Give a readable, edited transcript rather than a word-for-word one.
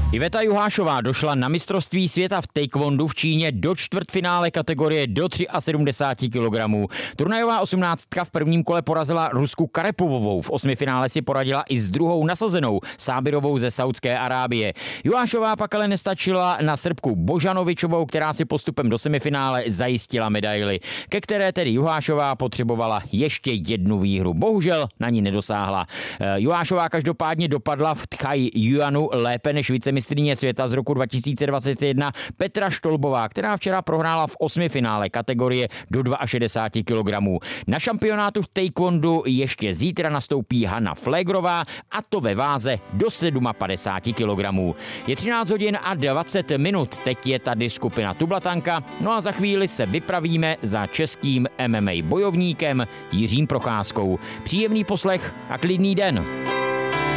Iveta Juhášová došla na mistrovství světa v taekwondu v Číně do čtvrtfinále kategorie do 73 kg. Turnajová 18 v prvním kole porazila Rusku Karepovovou. V osmifinále si poradila i s druhou nasazenou Sábirovou ze Saudské Arábie. Juhášová pak ale nestačila na Srbku Božanovičovou, která si postupem do semifinále zajistila medaili, ke které tedy Juhášová potřebovala ještě jednu výhru. Bohužel na ní nedosáhla. Juhášová každopádně dopadla v Tchaj Juanu lépe než vicemistryně světa z roku 2021 Petra Štolbová, která včera prohrála v osmifinále kategorie do 62 kg. Na šampionátu v taekwondu ještě zítra nastoupí Hana Flégrová, a to ve váze do 57 kg. Je 13 hodin a 20 minut, teď je tady skupina Tublatanka, no a za chvíli se vypravíme za českým MMA bojovníkem Jiřím Procházkou. Příjemný poslech a klidný den.